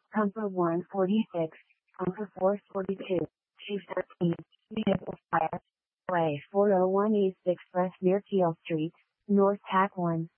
Compa 146, Compa 442, 213, Vehicle Fire. Way 401 East Express near Teal Street, North Tack 1.